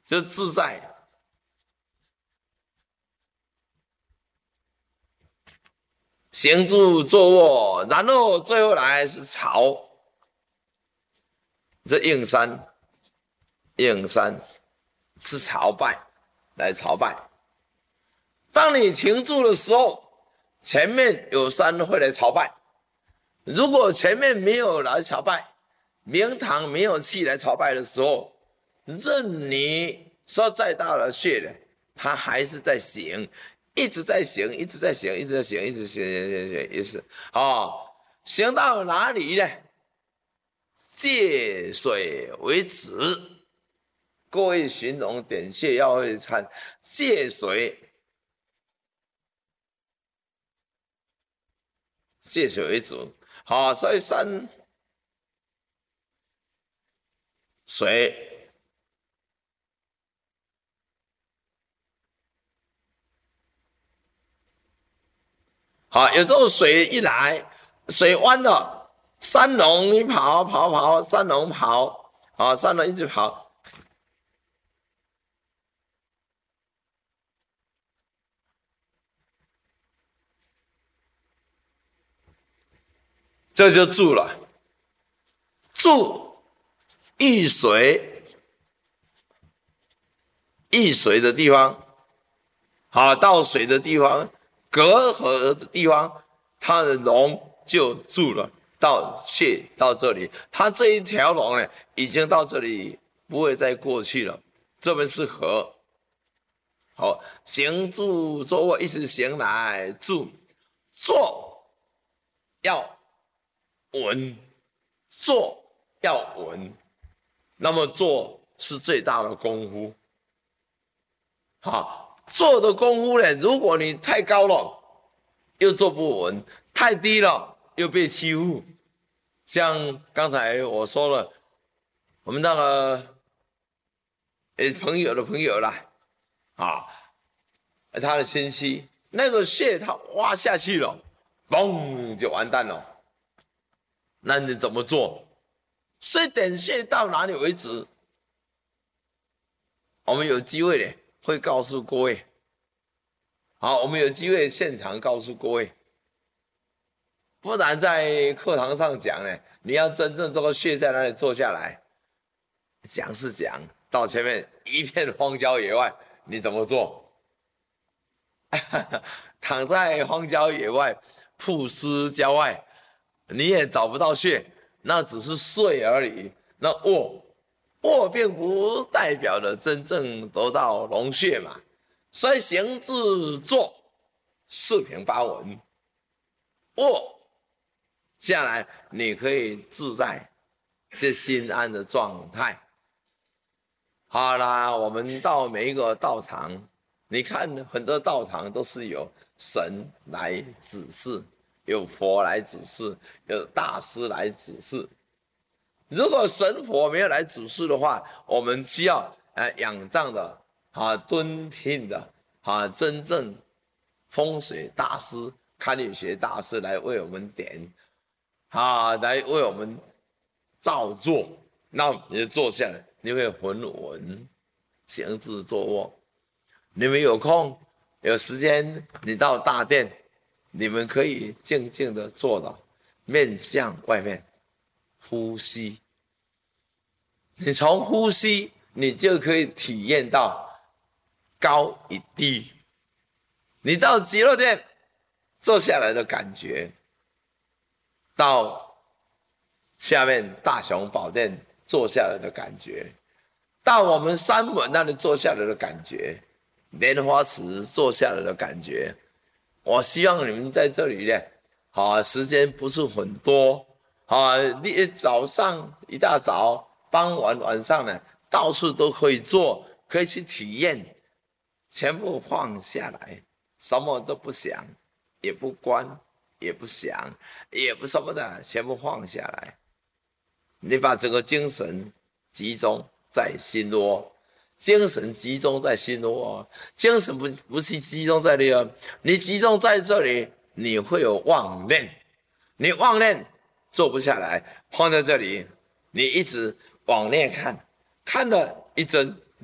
就自在。行住坐卧，然后最后来是朝，这应山，应山是朝拜，来朝拜。当你停住的时候，前面有山会来朝拜。如果前面没有来朝拜，明堂没有气来朝拜的时候，任你说再大的穴呢，它还是在行，一直在行，一直在行，一直在行，一直行，也是行到哪里呢？借水为止。各位寻龙点穴要会参，借水为主。所以山水有时候水一来，水弯了，山龙一跑，山龙跑，山龙一直跑，这就住了。住遇水的地方，到水的地方，隔阂的地方，它的龙就住了。到穴到这里，它这一条龙呢，已经到这里，不会再过去了。这边是合。行住坐卧，一直行来住，坐要稳，坐要稳。那么坐是最大的功夫。坐的功夫呢，如果你太高了，又坐不稳；太低了，又被欺负。像刚才我说了，我们那个朋友的朋友啦，他的亲戚那个穴他挖下去了，嘣就完蛋了。那你怎么做？所以点穴到哪里为止？我们有机会呢，会告诉各位。我们有机会现场告诉各位。不然在课堂上讲呢，你要真正这个穴在哪里坐下来，讲是讲，到前面一片荒郊野外，你怎么做？躺在荒郊野外、曝尸郊外，你也找不到穴，那只是睡而已。那卧并不代表的真正得到龙穴嘛，所以行至坐四平八稳，卧下来你可以自在，这心安的状态。好啦，我们到每一个道场，你看很多道场都是有神来指示，有佛来指示，有大师来指示。如果神佛没有来指示的话，我们需要仰仗的敦听的真正风水大师、堪舆学大师来为我们点来为我们照做。那你就坐下来，你会很稳，行至坐卧。你们有空有时间，你到大殿，你们可以静静的坐着，面向外面呼吸。你从呼吸，你就可以体验到高与低。你到极乐殿坐下来的感觉，到下面大雄宝殿坐下来的感觉，到我们三门那里坐下来的感觉，莲花池坐下来的感觉。我希望你们在这里呢，时间不是很多，你早上一大早、傍晚、晚上呢，到处都可以做，可以去体验，全部放下来，什么都不想，也不关，也不想，也不什么的，全部放下来。你把整个精神集中在心窝，精神集中在心窝，精神不是集中在这个，你集中在这里，你会有妄念，你妄念做不下来，放在这里，你一直往内看，看了一针